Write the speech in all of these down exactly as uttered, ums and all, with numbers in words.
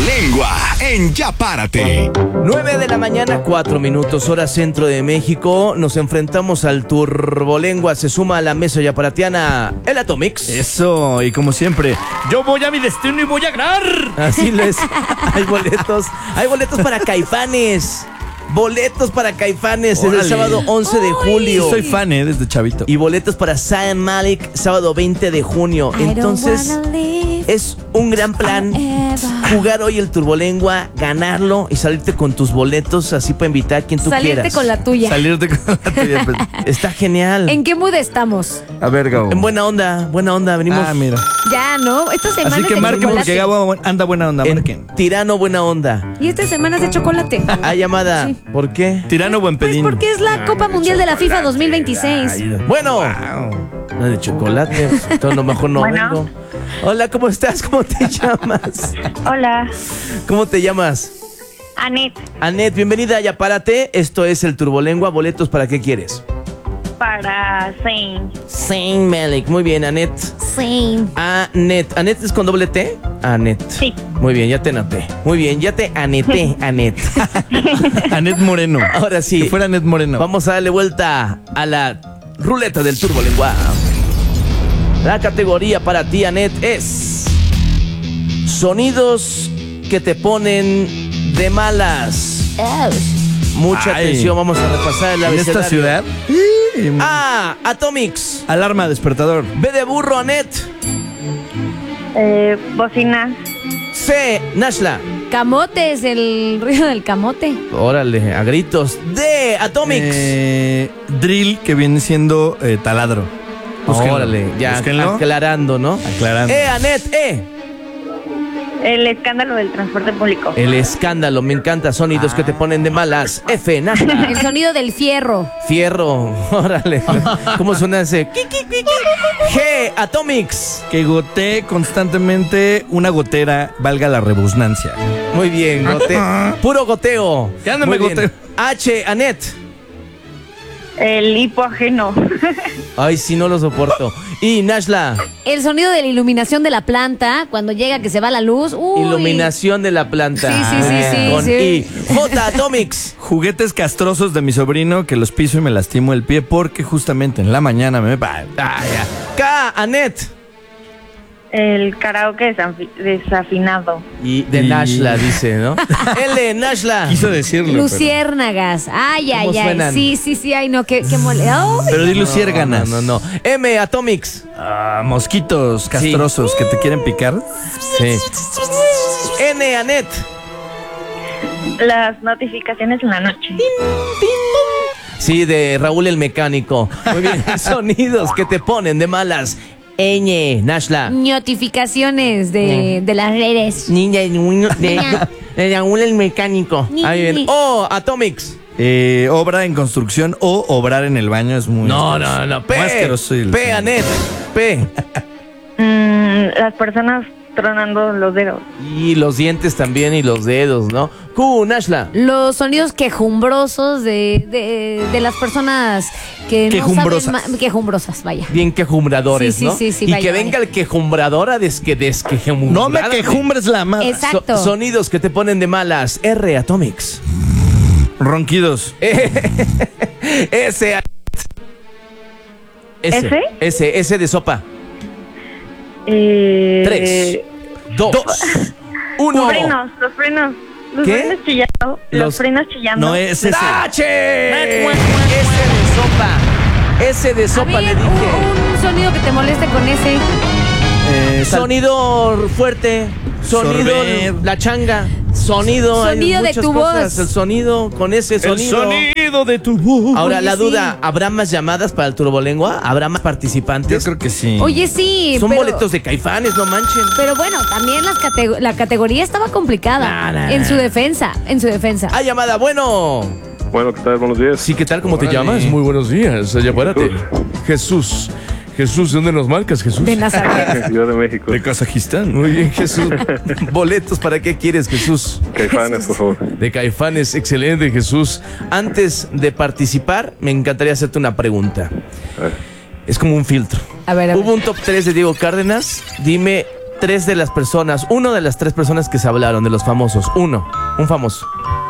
Turbolengua en Ya Párate. nueve de la mañana, cuatro minutos, hora centro de México. Nos enfrentamos al Turbolengua. Se suma a la mesa yaparatiana el Atomix. Eso, y como siempre, yo voy a mi destino y voy a ganar. Así les. Hay boletos. Hay boletos para Caifanes. Boletos para Caifanes es el Órale. sábado once de julio. Soy fan, eh, desde chavito. Y boletos para Zayn Malik sábado veinte de junio. Entonces, es un gran plan jugar hoy el Turbolengua, ganarlo y salirte con tus boletos así para invitar a quien tú Salirte quieras. con la tuya. Salirte con la tuya, pues. Está genial. ¿En qué mood estamos? A ver, Gabo. En buena onda, buena onda, venimos. Ah, mira. Ya, ¿no? Esta semana Así que de marquen chocolate. porque Gabo anda buena onda. En Marquen. Tirano buena onda. Y esta semana es de chocolate. Ah, llamada. Sí. ¿Por qué? Tirano buen Pues pedín. porque es la Copa Mundial de la FIFA dos mil veintiséis. Bueno, Wow. no de chocolate. Entonces, no, mejor no Bueno. vengo. Hola, ¿cómo estás? ¿Cómo te llamas? Hola, ¿Cómo te llamas? Anet, Anet, bienvenida a Ya Párate. Esto es el Turbolengua. ¿Boletos para qué quieres? para Zayn. Zayn Malik. Muy bien, Anet. Sí. Anet. ¿Anet es con doble T? Anet. Sí. Muy bien, ya te anoté. Muy bien, ya te aneté, Anet. Anet Moreno. Ahora sí. Que fuera Anet Moreno. Vamos a darle vuelta a la ruleta del Turbolengua. La categoría para ti, Anet, es sonidos que te ponen de malas. Mucha Ay. atención, vamos a repasar el En esta abecedario. ciudad. A, Atomix. Alarma despertador. B de burro, Anet. Eh, bocina. C, Nashla. Camotes, el ruido del camote. Órale, a gritos. D, Atomix. Eh, drill, que viene siendo eh, taladro. Búsquenlo. Órale, ya Búsquenlo. aclarando, ¿no? Aclarando. E, Anet, E. El escándalo del transporte público. El escándalo, me encanta. Sonidos que te ponen de malas. F, Nashla. El sonido del fierro. Fierro, órale. ¿Cómo suena ese? G, Atomix. Que gotee constantemente una gotera, valga la rebusnancia. Muy bien, gote puro goteo. ¿Qué anda, me Muy bien. goteo? H, Anet. El hipo ajeno. Ay, sí, no lo soporto. Y Nashla. El sonido de la iluminación de la planta cuando llega que se va la luz. Uy. Iluminación de la planta. Sí, sí, sí, sí, Con sí. I. J, Atomix. Juguetes castrosos de mi sobrino que los piso y me lastimo el pie porque justamente en la mañana me... Ah, ya. K, Anet. El karaoke desafi- desafinado. Y de Y- Nashla, dice, ¿no? L, Nashla. Quiso decirlo. Luciérnagas. Ay, ay, ¿Cómo ay. suenan? Sí, sí, sí. Ay, no, qué, qué mole. Ay. Pero, pero di luciérganas. No, no, no. M, Atomix. Ah, mosquitos castrosos que te quieren picar. Sí. N, Anet. Las notificaciones en la noche. Sí, de Raúl el Mecánico. Muy bien. Sonidos que te ponen de malas. Ñ, Nashla. Notificaciones de, de las redes. Niña de, de, de Raúl el Mecánico. Ni- Ahí bien. ni- O, Atomix. Eh, obra en construcción o obrar en el baño es muy... No, asqueroso. no, no. Muy P. asqueroso el- P, Anet. P. Mm, las personas tronando los dedos. Y los dientes también y los dedos, ¿no? Q, Nashla. Los sonidos quejumbrosos de, de, de las personas que Quejumbrosas. no saben ma- quejumbrosas, vaya. Bien quejumbradores, Sí, sí, ¿no? sí, sí, y vaya, que vaya. venga el quejumbrador a desque desquejumbrarme. No me quejumbres la madre. Exacto. So- sonidos que te ponen de malas. R, Atomix. Ronquidos. S, S. ¿Ese? S, S de sopa. Eh, Tres, dos, uno. Los frenos, los frenos. Los ¿Qué? frenos chillando. Los, Los- frenos chillando. No es ese. ¡Tache! S de sopa. S de A sopa, ver, le dije. un, un sonido que te moleste con ese. Eh, sal- Sonido fuerte. Sonido, Sorber. la changa. Sonido. hay Sonido de muchas tu cosas. voz. El sonido, con ese El sonido. sonido de tu voz. Ahora, Oye, la sí. duda, ¿habrá más llamadas para el Turbolengua? ¿Habrá más Yo participantes? creo que sí. Oye, sí. Son pero, boletos de Caifanes, no manchen. Pero bueno, también las catego- la categoría estaba complicada. Nah, nah, en nah. su defensa, en su defensa. Ah, llamada, bueno. Bueno, ¿qué tal? Buenos días. Sí, ¿qué tal? ¿Cómo te Órale. llamas? Muy buenos días. Allá, párate. Jesús. Jesús, ¿de dónde nos marcas, Jesús? De Nazaret. Ciudad de México. De Kazajistán. Muy bien, Jesús. Boletos, ¿para qué quieres, Jesús? Caifanes, por favor. De Caifanes, excelente, Jesús. Antes de participar, me encantaría hacerte una pregunta. A ver. Es como un filtro. A ver, a ver. Hubo un top tres de Diego Cárdenas. Dime tres de las personas, uno de las tres personas que se hablaron, de los famosos. Uno, un famoso.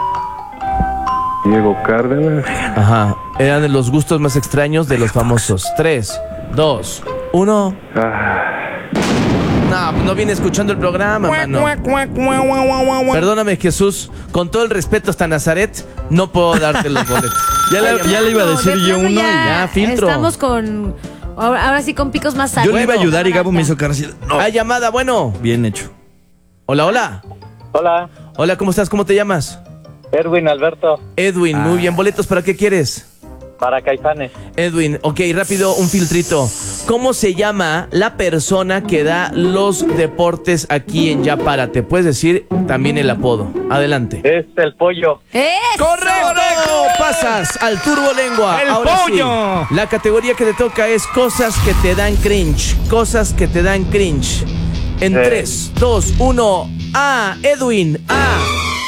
Diego Cárdenas. Ajá. Eran de los gustos más extraños de los famosos. Tres, dos, uno. Ah, No, no viene escuchando el programa, mano. Perdóname, Jesús. Con todo el respeto hasta Nazaret, no puedo darte los boletos. Ya le, ya le iba a decir De yo plano uno y ya ya, filtro. Estamos con. Ahora, ahora sí con picos más altos. yo le iba a ayudar y Gabo me hizo cara así. No. Hay llamada, bueno. Bien hecho. Hola, hola. Hola, Hola, ¿cómo estás? ¿Cómo te llamas? Erwin Alberto, Edwin, muy bien. ¿Boletos para qué quieres? para Caifanes. Edwin, ok, rápido, un filtrito. ¿Cómo se llama la persona que da los deportes aquí en Ya Párate? Puedes decir también el apodo. Adelante. Es el pollo. ¡Eso! ¡Correcto! Pasas al Turbo Lengua. ¡El Ahora pollo! sí, la categoría que te toca es cosas que te dan cringe. Cosas que te dan cringe. En Sí. tres, dos, uno. A, Edwin. A.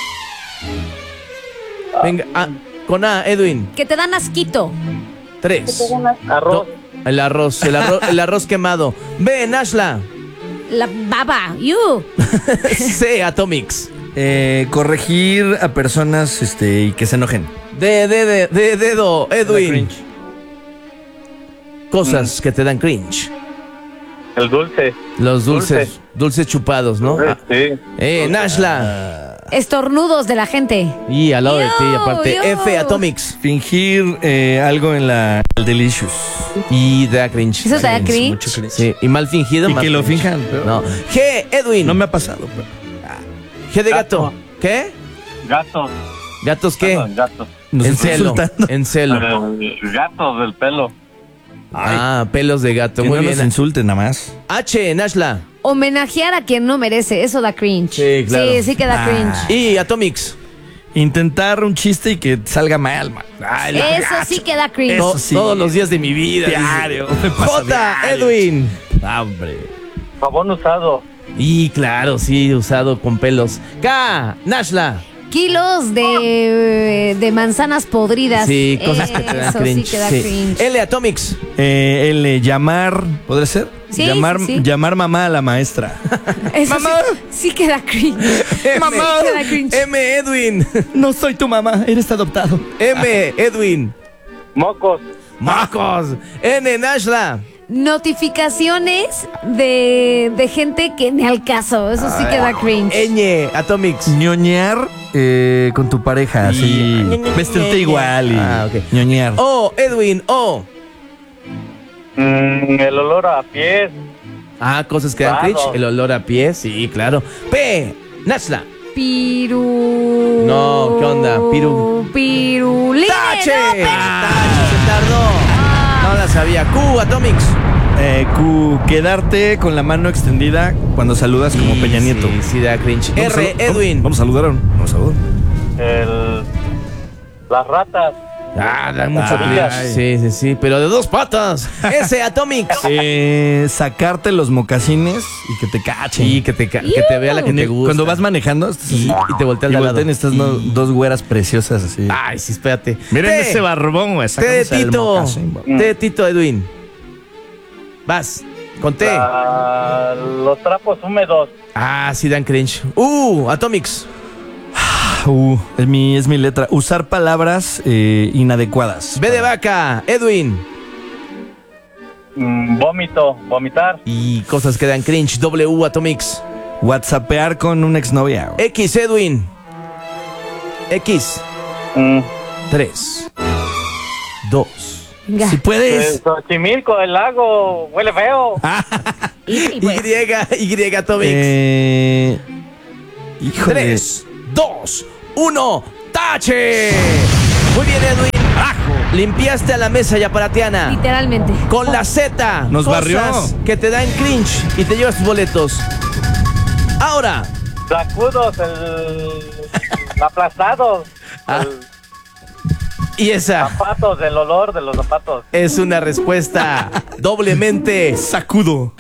Venga, A, con A, Edwin. Que te dan asquito. Tres. Arroz. Do- el arroz, el arroz, el arroz quemado. B, Nashla. La baba. You. C, Atomics. Eh, corregir a personas este, y que se enojen. D, D, D, D, dedo, Edwin. Cringe. Cosas que te dan cringe. El dulce. Los dulces, Dulce. dulces chupados, ¿no? Ah, Sí. eh, Nashla. Estornudos de la gente. Y al lado de ti, Yo, aparte. yo. F, Atomics. Fingir eh, algo en la el Delicious. Y da cringe. ¿Eso te da Mucho cringe? cringe. Sí, y mal fingido. Y más que lo cringe. finjan. pero- No. G, Edwin. No me ha pasado. Pero... G de gato. Gato. ¿Qué? Gatos. ¿Gatos qué? Perdón, gatos. Nos En está celo. insultando. En celo. Eh, gatos del pelo. Ah, pelos de gato. Que Muy no bien. nos insulten nada más. H, Nashla. Homenajear a quien no merece. Eso da cringe. Sí, claro. Sí, sí que da Ah. cringe. Y Atomics. Intentar un chiste y que salga mal, man. Ay, la Eso gacha. sí que da cringe. Eso To- sí. Todos los días de mi vida. Diario. dice. Me pasa J, diario. Edwin. Ah, hombre. Jabón usado. Y claro, sí, usado con pelos. K, Nashla. Kilos de, de manzanas podridas. Sí, cosas que te dan Eso cringe. sí que da Sí. cringe. L, Atomics. Eh, el eh, llamar, ¿podría ser? Sí, llamar, sí, sí. llamar mamá a la maestra. Eso Mamá. Sí, sí que da cringe. Mamá. Sí que da cringe. M, Edwin. No soy tu mamá, eres adoptado. M, Edwin. Mocos. Marcos. N, Nashla. Notificaciones de, de gente que ni al caso. Eso sí que da cringe. Ñ, Atomics. Ñoñar eh, con tu pareja, así. Vestirte igual y Ah, ok. ñoñar. O, Edwin. O. Mm, el olor a pies. Ah, cosas que dan Claro. cringe. El olor a pies. Sí, claro. P, Nashla. Piru. No, ¿qué onda? Piru. Pirulines. ¡Tache! No, pero- ¡Tache! Se tardó. No la sabía. Q, Atomics. Eh, Q, quedarte con la mano extendida cuando saludas como Sí, Peña Nieto. Sí, sí da cringe. Vamos R, a- Edwin. Vamos a saludar. Vamos a saludar. El, las ratas. Ah, da mucho Ay. cringe. Sí, sí, sí. Pero de dos patas. S, Atomics. Eh, sacarte los mocasines y que te cachen. Sí, que te, ca- que te vea la que te gusta. Cuando vas manejando estás Y- así, y te voltea al y de al lado. voltean estas no- Y- dos güeras preciosas así. Ay, sí, espérate. Miren T, ese barbón, güey. T de sacándose el Tito. mocasín, güey. T de Tito, Edwin. Vas. Con T. La- los trapos húmedos. Ah, sí dan cringe. Uh, Atomics. Uh, es mi, es mi letra. Usar palabras eh, inadecuadas. B de vaca, Edwin. Mm, vómito. Vomitar. Y cosas que dan cringe. W, Atomics. Whatsappear con una exnovia. güey. X, Edwin. X. Mm, Tres. Dos. Venga. Si puedes. eh, Xochimilco, el lago. Huele feo. Y, y pues, Y, Y, Atomics. Eh, híjole. Tres, dos, uno, ¡tache! Muy bien, Edwin. Limpiaste a la mesa yaparatiana. literalmente. Con la Z. Nos cosas barrió. que te dan cringe y te llevas tus boletos. Ahora, Sacudos, el aplastado. Ah. El y esa zapatos, el olor de los zapatos. es una respuesta doblemente. Sacudo.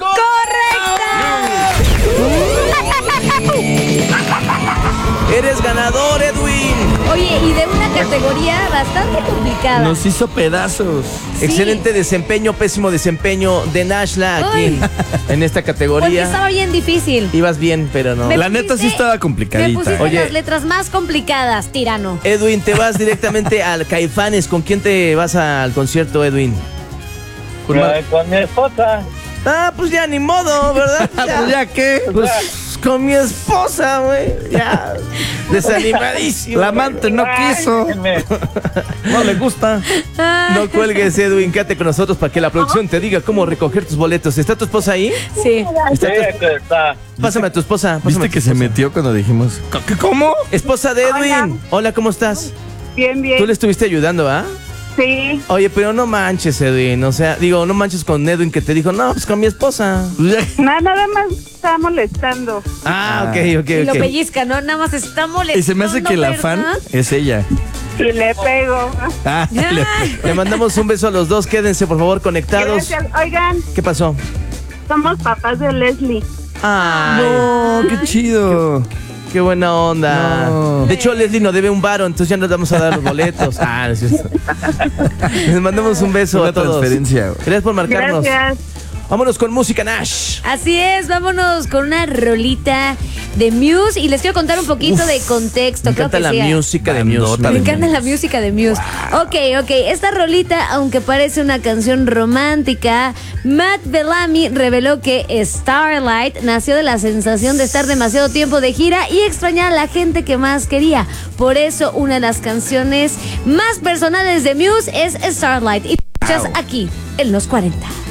Eres ganador, Edwin. Oye, y de una categoría bastante complicada. Nos hizo pedazos. Sí. Excelente desempeño, pésimo desempeño de Nashla aquí Uy. en esta Porque categoría. estaba bien difícil. Ibas bien, pero no. Me La neta sí pusiste- estaba Me complicadita. pusiste Oye. las letras más complicadas, tirano. Edwin, te vas directamente al Caifanes. ¿Con quién te vas al concierto, Edwin? Con Mar- Eh, Con mi esposa. Ah, pues ya ni modo, ¿verdad? Ah, pues ya qué. Pues con mi esposa, güey. Ya. Desanimadísimo. La amante no quiso. Déjenme. No le gusta. No cuelgues, Edwin. Quédate con nosotros para que la producción te diga cómo recoger tus boletos. ¿Está tu esposa ahí? Sí. Sí, aquí está. Pásame a tu esposa. Pásame ¿Viste a tu que se esposa. metió cuando dijimos? ¿Qué, ¿Cómo? Esposa de Edwin. Hola, ¿cómo estás? Bien, bien. Tú le estuviste ayudando, ¿ah? Sí. Oye, pero no manches, Edwin. O sea, digo, no manches con Edwin que te dijo, no, pues con mi esposa. Nada, nada más está molestando. Ah, ok, ok, Y lo ok. pellizca, ¿no? Nada más está molestando. Y se me hace que la fan ¿verdad? es ella. Y le pego. Ah, le- Le mandamos un beso a los dos. Quédense, por favor, conectados. Gracias. Oigan, ¿Qué pasó? somos papás de Leslie. Ay, no, qué chido. qué buena onda. No. De hecho, Leslie nos debe un varo, entonces ya nos vamos a dar los boletos. Ah, no es cierto. Les mandamos un beso Una a todos. transferencia, güey. Gracias por marcarnos. Gracias. Vámonos con música, Nash. Así es, vámonos con una rolita de Muse y les quiero contar un poquito Uf, de contexto. Me Creo encanta que la sí, música de Bandota Muse. de Me Muse. encanta la música de Muse. Ok, ok. Esta rolita, aunque parece una canción romántica, Matt Bellamy reveló que Starlight nació de la sensación de estar demasiado tiempo de gira y extrañar a la gente que más quería. Por eso, una de las canciones más personales de Muse es Starlight. Y escuchas aquí, en los cuarenta.